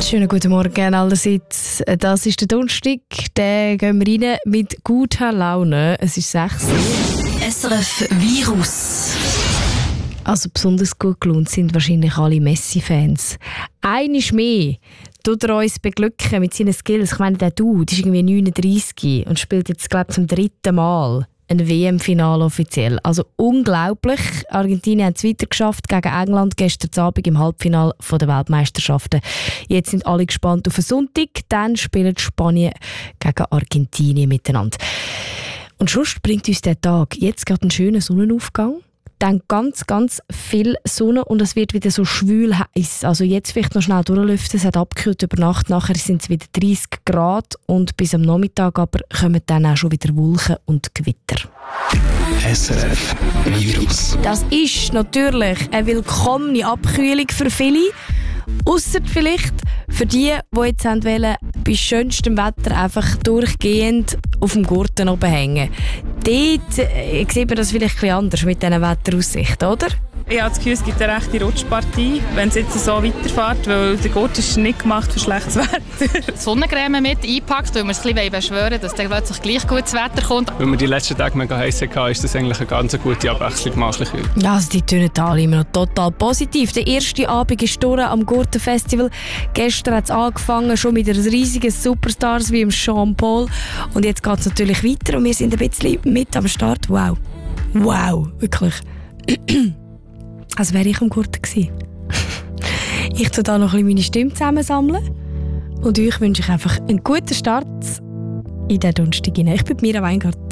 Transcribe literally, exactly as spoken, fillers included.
Schönen guten Morgen allerseits. Das ist der Donnerstag. Den gehen wir rein mit guter Laune. Es ist sechs Uhr. S R F Virus. Also besonders gut gelaunt sind wahrscheinlich alle Messi-Fans. Einmal mehr tut er uns beglücken mit seinen Skills. Ich meine, der Dude ist irgendwie neununddreissig und spielt jetzt, glaube ich, zum dritten Mal ein W M-Finale offiziell. Also unglaublich. Argentinien hat es weiter geschafft gegen England gestern Abend im Halbfinale der Weltmeisterschaften. Jetzt sind alle gespannt auf den Sonntag. Dann spielen Spanien gegen Argentinien miteinander. Und sonst bringt uns der Tag jetzt gerade einen schönen Sonnenaufgang. Dann ganz, ganz viel Sonne und es wird wieder so schwül heiß. Also jetzt vielleicht noch schnell durchlüften. Es hat abgekühlt über Nacht. Nachher sind es wieder dreißig Grad und bis am Nachmittag aber kommen dann auch schon wieder Wolken und Gewitter. S R F Virus. Das ist natürlich eine willkommene Abkühlung für viele. Ausser vielleicht für die, die jetzt wollen, bei schönstem Wetter einfach durchgehend auf dem Gurten oben hängen. Dort äh, sieht man das vielleicht ein bisschen anders mit diesen Wetteraussichten, oder? Ich habe das Gefühl, es gibt eine rechte Rutschpartie, wenn es jetzt so weiterfährt, weil der Gurt ist nicht gemacht für schlechtes Wetter. Sonnencreme mit eingepackt, weil wir es ein bisschen beschwören, dass dann plötzlich gleich gutes Wetter kommt. Weil wir die letzten Tage mega heiß hatten, ist das eigentlich eine ganz gute Abwechslung. Ja, also die tönen alle immer noch total positiv. Der erste Abend ist durch am Gurtenfestival. Gestern hat es angefangen, schon mit riesigen Superstars wie im Sean Paul. Und jetzt geht es natürlich weiter und wir sind ein bisschen mit am Start. Wow. Wow, wirklich. Als wäre ich am Gurten gewesen. Ich tue da noch ein bisschen meine Stimme zusammensammeln. Und euch wünsche ich einfach einen guten Start in den Donnerstag. Ich bin Mira Weingart.